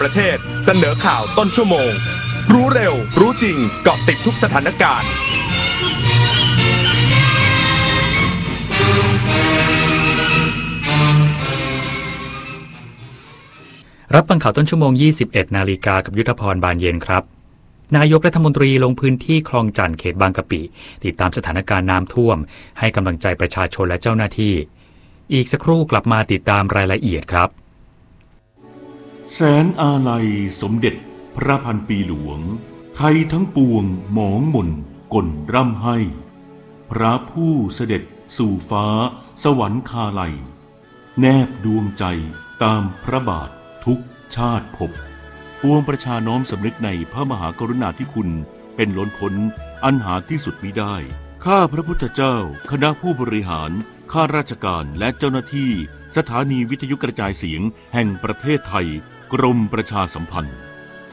ประเทศเสนอข่าวต้นชั่วโมงรู้เร็วรู้จริงเกาะติดทุกสถานการณ์รับฟังข่าวต้นชั่วโมง 21 นาฬิกากับยุทธพรบานเย็นครับนายกรัฐมนตรีลงพื้นที่คลองจันทน์เขตบางกะปิติดตามสถานการณ์น้ำท่วมให้กำลังใจประชาชนและเจ้าหน้าที่อีกสักครู่กลับมาติดตามรายละเอียดครับแสนอาลัยสมเด็จพระพันปีหลวงไทยทั้งปวงหมองหม่นก่นร่ำให้พระผู้เสด็จสู่ฟ้าสวรรคาลัยแนบดวงใจตามพระบาททุกชาติภพปวงประชาน้อมสำนึกในพระมหากรุณาธิคุณเป็นล้นพ้นอันหาที่สุดมิได้ข้าพระพุทธเจ้าคณะผู้บริหารข้าราชการและเจ้าหน้าที่สถานีวิทยุกระจายเสียงแห่งประเทศไทยกรมประชาสัมพันธ์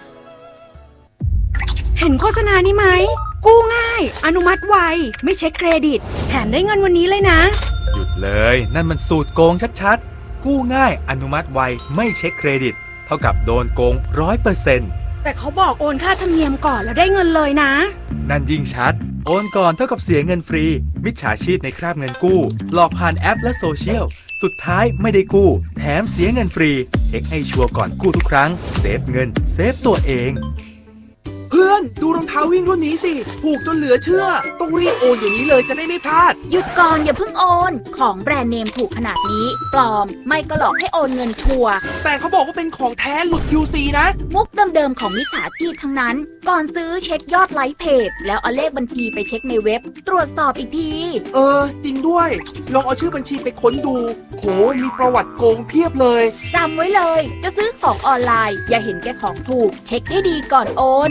เห็นโฆษณานี้ไหมกู้ง่ายอนุมัติไวไม่เช็คเครดิตแถมได้เงินวันนี้เลยนะหยุดเลยนั่นมันสูตรโกงชัดๆกู้ง่ายอนุมัติไวไม่เช็คเครดิตเท่ากับโดนโกง 100% แต่เขาบอกโอนค่าธรรมเนียมก่อนแล้วได้เงินเลยนะนั่นยิ่งชัดโอนก่อนเท่ากับเสียเงินฟรีมิจฉาชีพในคราบเงินกู้หลอกผ่านแอปและโซเชียลสุดท้ายไม่ได้กู้แถมเสียเงินฟรีเช็คให้ชัวร์ก่อนกู้ทุกครั้งเซฟเงินเซฟตัวเองเพื่อนดูรองเท้าวิ่งรุ่นนี้สิถูกจนเหลือเชื่อต้องรีบโอนอย่างนี้เลยจะได้ไม่พลาดหยุดก่อนอย่าเพิ่งโอนของแบรนด์เนมถูกขนาดนี้ปลอมไม่ก็หลอกให้โอนเงินชัวร์แต่เขาบอกว่าเป็นของแท้หลุด QC นะมุกเดิมๆของมิจฉาชีพทั้งนั้นก่อนซื้อเช็คยอดไลค์เพจแล้วเอาเลขบัญชีไปเช็คในเว็บตรวจสอบอีกทีจริงด้วยลองเอาชื่อบัญชีไปค้นดูโหมีประวัติโกงเพียบเลยจำไว้เลยจะซื้อของออนไลน์อย่าเห็นแก่ของถูกเช็คให้ดีก่อนโอน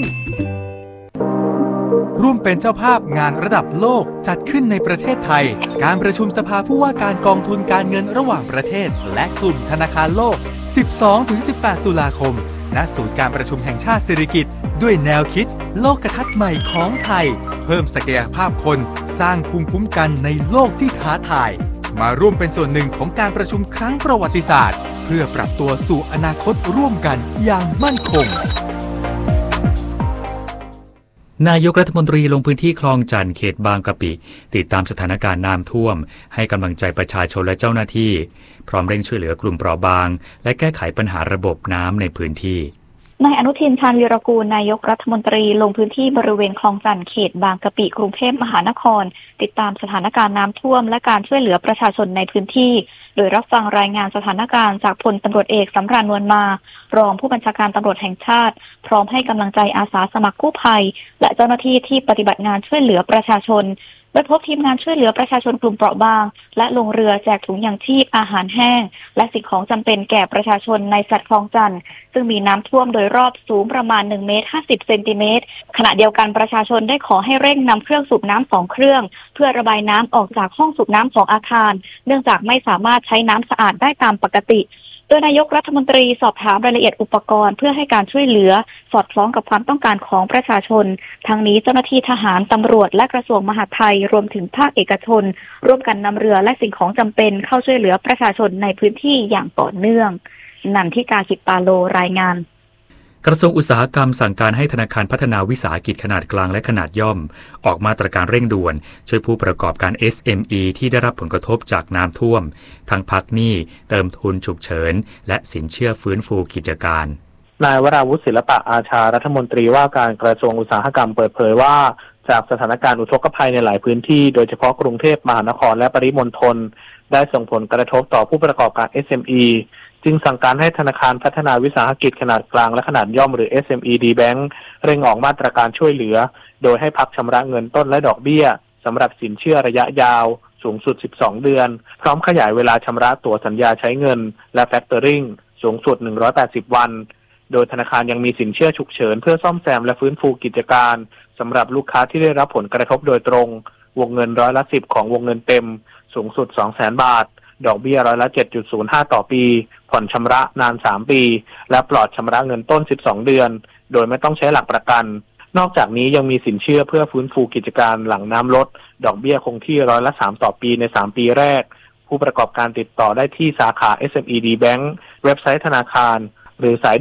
ร่วมเป็นเจ้าภาพงานระดับโลกจัดขึ้นในประเทศไทยการประชุมสภาผู้ว่าการกองทุนการเงินระหว่างประเทศและกลุ่มธนาคารโลก 12-18 ตุลาคมณศูนย์การประชุมแห่งชาติสิริกิติ์ด้วยแนวคิดโลกทัศน์ใหม่ของไทยเพิ่มศักยภาพคนสร้างภูมิคุ้มกันในโลกที่ท้าทายมาร่วมเป็นส่วนหนึ่งของการประชุมครั้งประวัติศาสตร์เพื่อปรับตัวสู่อนาคตร่วมกันอย่างมั่นคงนายกรัฐมนตรีลงพื้นที่คลองจันทน์เขตบางกะปิติดตามสถานการณ์น้ำท่วมให้กำลังใจประชาชนและเจ้าหน้าที่พร้อมเร่งช่วยเหลือกลุ่มเปราะบางและแก้ไขปัญหาระบบน้ำในพื้นที่นายอนุทิน ชาญวีรกูลนายกรัฐมนตรีลงพื้นที่บริเวณคลองจันทน์เขตบางกะปิกรุงเทพมหานครติดตามสถานการณ์น้ำท่วมและการช่วยเหลือประชาชนในพื้นที่โดยรับฟังรายงานสถานการณ์จากพลตำรวจเอกสำราญนวลมารองผู้บัญชาการตำรวจแห่งชาติพร้อมให้กำลังใจอาสาสมัครกู้ภัยและเจ้าหน้าที่ที่ปฏิบัติงานช่วยเหลือประชาชนไปพบทีมงานช่วยเหลือประชาชนกลุ่มเปราะบางและลงเรือแจกถุงยางชีพอาหารแห้งและสิ่งของจำเป็นแก่ประชาชนในสัตว์คลองจันทน์ซึ่งมีน้ำท่วมโดยรอบสูงประมาณ1 เมตร 50 เซนติเมตรขณะเดียวกันประชาชนได้ขอให้เร่งนำเครื่องสูบน้ำ2 เครื่องเพื่อระบายน้ำออกจากห้องสูบน้ำของอาคารเนื่องจากไม่สามารถใช้น้ำสะอาดได้ตามปกติโดยนายกรัฐมนตรีสอบถามรายละเอียดอุปกรณ์เพื่อให้การช่วยเหลือสอดคล้องกับความต้องการของประชาชนทั้งนี้เจ้าหน้าที่ทหารตำรวจและกระทรวงมหาดไทยรวมถึงภาคเอกชนร่วมกันนำเรือและสิ่งของจำเป็นเข้าช่วยเหลือประชาชนในพื้นที่อย่างต่อเนื่องนันทิกา กิจปาโลรายงานกระทรวงอุตสาหกรรมสั่งการให้ธนาคารพัฒนาวิสาหกิจขนาดกลางและขนาดย่อมออกมาตรการเร่งด่วนช่วยผู้ประกอบการ SME ที่ได้รับผลกระทบจากน้ำท่วมทั้งพักหนี้เติมทุนฉุกเฉินและสินเชื่อฟื้นฟูกิจการนายวราวุฒิศิลปะอาชารัฐมนตรีว่าการกระทรวงอุตสาหกรรมเปิดเผยว่าจากสถานการณ์อุทกภัยในหลายพื้นที่โดยเฉพาะกรุงเทพมหานครและปริมณฑลได้ส่งผลกระทบต่อผู้ประกอบการ SME จึงสั่งการให้ธนาคารพัฒนาวิสาหกิจขนาดกลางและขนาดย่อมหรือ SMED Bank เร่งออกมาตรการช่วยเหลือโดยให้พักชำระเงินต้นและดอกเบี้ยสำหรับสินเชื่อระยะยาวสูงสุด12 เดือนพร้อมขยายเวลาชำระตั๋วสัญญาใช้เงินและแฟคเตอริงสูงสุด180 วันโดยธนาคารยังมีสินเชื่อฉุกเฉินเพื่อซ่อมแซมและฟื้นฟูกิจการสำหรับลูกค้าที่ได้รับผลกระทบโดยตรงวงเงิน10%ของวงเงินเต็มสูงสุด 200,000 บาทดอกเบี้ย7.05%ต่อปีผ่อนชำระนาน3 ปีและปลอดชำระเงินต้น12 เดือนโดยไม่ต้องใช้หลักประกันนอกจากนี้ยังมีสินเชื่อเพื่อฟื้นฟูกิจการหลังน้ำลดดอกเบี้ยคงที่3%ต่อปีใน3 ปีแรกผู้ประกอบการติดต่อได้ที่สาขา SMED Bank เว็บไซต์ธนาคารหรือสาย